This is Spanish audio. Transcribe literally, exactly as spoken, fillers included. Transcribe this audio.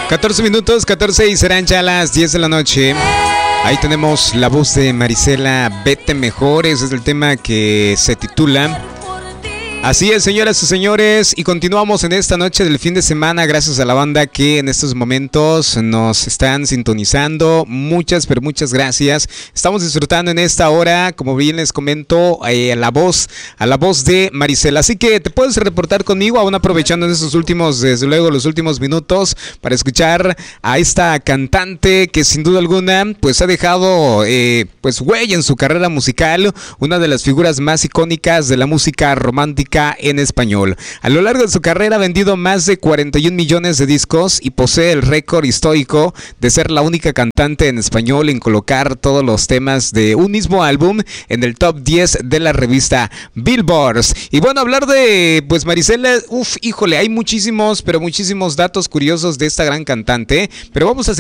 catorce minutos, catorce y serán ya las diez de la noche. Ahí tenemos la voz de Marisela, Vete Mejor. Ese es el tema que se titula Así es, señoras y señores, y continuamos en esta noche del fin de semana gracias a la banda que en estos momentos nos están sintonizando. Muchas, pero muchas gracias. Estamos disfrutando en esta hora, como bien les comento, eh, a la voz, a la voz de Marisela. Así que te puedes reportar conmigo, aún aprovechando en estos últimos, desde luego, los últimos minutos para escuchar a esta cantante que sin duda alguna, pues ha dejado, eh, pues huella en su carrera musical, una de las figuras más icónicas de la música romántica en español. A lo largo de su carrera ha vendido más de cuarenta y un millones de discos y posee el récord histórico de ser la única cantante en español en colocar todos los temas de un mismo álbum en el top diez de la revista Billboard. Y bueno, hablar de pues Marisela, uff, híjole, hay muchísimos, pero muchísimos datos curiosos de esta gran cantante, pero vamos a seguir